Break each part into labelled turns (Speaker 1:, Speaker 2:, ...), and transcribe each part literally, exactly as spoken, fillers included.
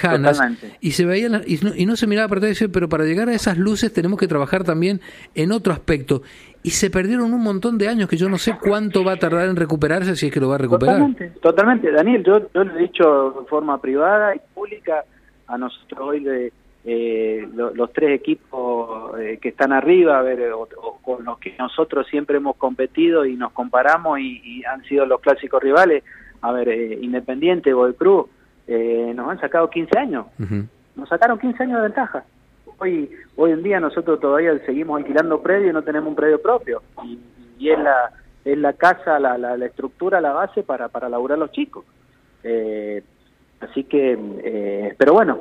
Speaker 1: lejanas,
Speaker 2: Totalmente.
Speaker 1: y se veían la- y, no, y no se miraba para atrás y decía, pero para llegar a esas luces tenemos que trabajar también en otro aspecto. Y se perdieron un montón de años que yo no sé cuánto va a tardar en recuperarse, si es que lo va a recuperar.
Speaker 2: Totalmente, totalmente. Daniel, yo, yo lo he dicho de forma privada y pública, a nosotros hoy de, eh, lo, los tres equipos eh, que están arriba, a ver, o, o con los que nosotros siempre hemos competido y nos comparamos y, y han sido los clásicos rivales, a ver, eh, Independiente, Godoy Cruz, eh, nos han sacado quince años,
Speaker 1: Uh-huh.
Speaker 2: nos sacaron quince años de ventaja. Hoy hoy en día nosotros todavía seguimos alquilando predios y no tenemos un predio propio, y, y es la es la casa, la, la, la estructura, la base para, para laburar los chicos. Eh, así que, eh, pero bueno,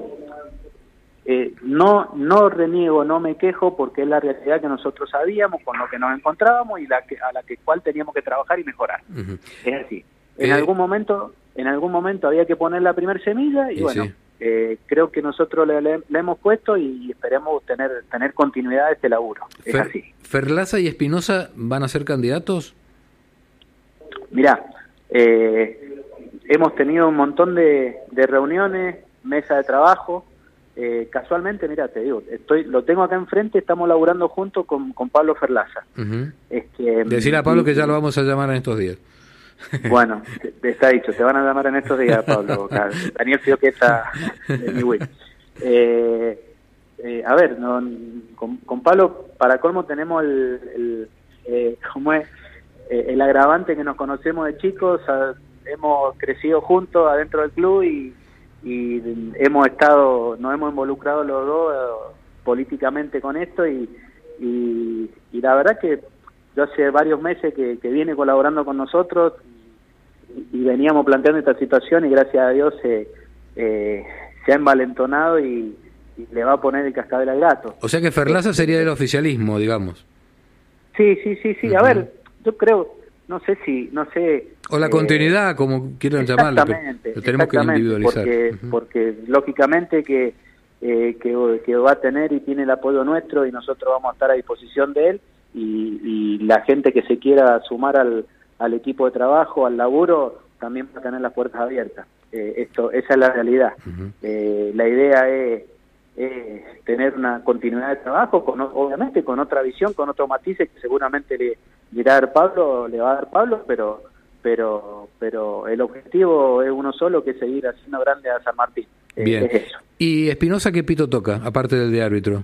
Speaker 2: eh, no no reniego, no me quejo, porque es la realidad que nosotros sabíamos, con lo que nos encontrábamos y la que, a la que cual teníamos que trabajar y mejorar. Uh-huh. Es así. En eh, algún momento en algún momento había que poner la primer semilla y, y bueno, sí. eh, creo que nosotros le, le, le hemos puesto y esperemos tener tener continuidad de este laburo. Es
Speaker 1: Fer,
Speaker 2: así.
Speaker 1: ¿Ferlaza y Espinosa van a ser candidatos?
Speaker 2: Mirá, eh, hemos tenido un montón de, de reuniones, mesa de trabajo. Eh, casualmente, mira, te digo, estoy, lo tengo acá enfrente, estamos laburando junto con, con Pablo Ferlaza.
Speaker 1: Uh-huh.
Speaker 2: Este,
Speaker 1: Decir a Pablo y, que ya lo vamos a llamar en estos días.
Speaker 2: Bueno, te, te está dicho, te van a llamar en estos días, Pablo. Daniel Fio que está en mi web. Eh, eh, a ver, no, con, con Pablo, para colmo, tenemos el, el eh, ¿cómo es? Eh, el agravante que nos conocemos de chicos, a, hemos crecido juntos adentro del club y, y hemos estado, nos hemos involucrado los dos eh, políticamente con esto y, y, y la verdad que yo hace varios meses que, que viene colaborando con nosotros y, y veníamos planteando esta situación y gracias a Dios se, eh, se ha envalentonado y, y le va a poner el cascabel al gato.
Speaker 1: O sea que Ferlaza sería del oficialismo, digamos.
Speaker 2: Sí, sí, sí, sí. Uh-huh. A ver, yo creo, no sé si, no sé...
Speaker 1: O la continuidad, eh, como quieran llamarlo,
Speaker 2: exactamente,
Speaker 1: lo tenemos que individualizar.
Speaker 2: Porque, uh-huh. porque lógicamente que, eh, que, que va a tener y tiene el apoyo nuestro y nosotros vamos a estar a disposición de él y, y la gente que se quiera sumar al, al equipo de trabajo, al laburo, también va a tener las puertas abiertas. Eh, esto, esa es la realidad. Uh-huh. Eh, la idea es... Eh, tener una continuidad de trabajo, con, obviamente con otra visión, con otro matices que seguramente le, le irá a dar Pablo, le va a dar Pablo, pero pero pero el objetivo es uno solo, que es seguir haciendo grande a San Martín.
Speaker 1: Bien.
Speaker 2: Eh, es eso.
Speaker 1: ¿Y Espinosa qué pito toca, aparte del de árbitro?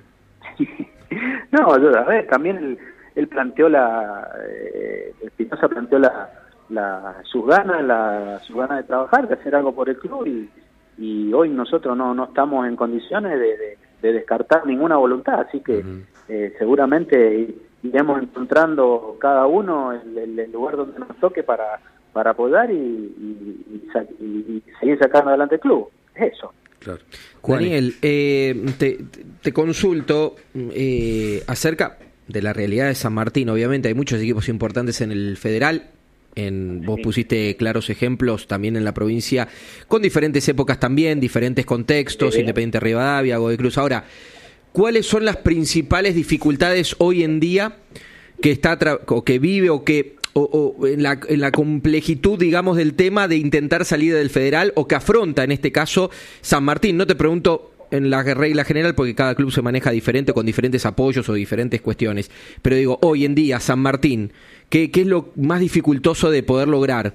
Speaker 2: No, yo, a ver, también él, él planteó la, eh, Espinosa planteó la, la sus ganas, la, sus ganas de trabajar, de hacer algo por el club y y hoy nosotros no no estamos en condiciones de, de, de descartar ninguna voluntad, así que uh-huh. eh, seguramente iremos encontrando cada uno el, el, el lugar donde nos toque para para apoyar y, y, y, y seguir sacando adelante el club. Es eso.
Speaker 3: Claro. Daniel, eh, te, te consulto eh, acerca de la realidad de San Martín. Obviamente hay muchos equipos importantes en el federal. En, vos pusiste claros ejemplos también en la provincia, con diferentes épocas también, diferentes contextos, sí. Independiente Rivadavia, Godoy Cruz. Ahora, ¿cuáles son las principales dificultades hoy en día que está tra- o que vive o que o, o en, la, en la complejitud, digamos, del tema de intentar salir del federal o que afronta en este caso San Martín? No te pregunto en la regla general porque cada club se maneja diferente, con diferentes apoyos o diferentes cuestiones, pero digo, hoy en día San Martín, ¿Qué, ¿Qué es lo más dificultoso de poder lograr?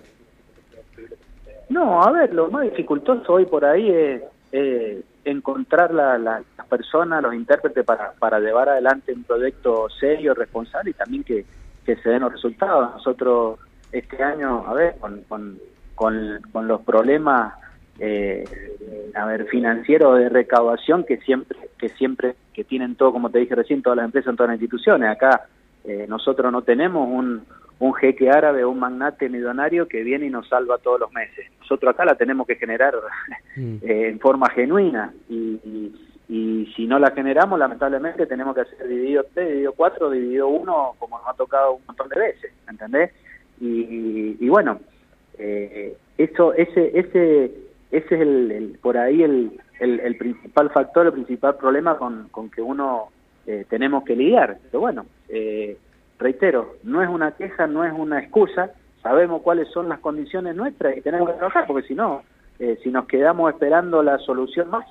Speaker 2: No, a ver, lo más dificultoso hoy por ahí es eh, encontrar la, la, las personas, los intérpretes para, para llevar adelante un proyecto serio, responsable y también que, que se den los resultados. Nosotros este año, a ver, con, con, con, con los problemas eh, a ver, financieros de recaudación que siempre, que siempre, que tienen todo, como te dije recién, todas las empresas en todas las instituciones, acá Eh, nosotros no tenemos un, un jeque árabe o un magnate millonario que viene y nos salva todos los meses. Nosotros acá la tenemos que generar mm. eh, en forma genuina y, y, y si no la generamos, lamentablemente tenemos que hacer dividido tres, dividido cuatro, dividido uno, como nos ha tocado un montón de veces, ¿entendés? Y, y, y bueno, eh, eso, ese, ese, ese es el, el por ahí el, el, el principal factor, el principal problema con, con que uno eh, tenemos que lidiar. Pero bueno, Eh, reitero, no es una queja, no es una excusa, sabemos cuáles son las condiciones nuestras y tenemos que trabajar, porque si no, eh, si nos quedamos esperando la solución mágica,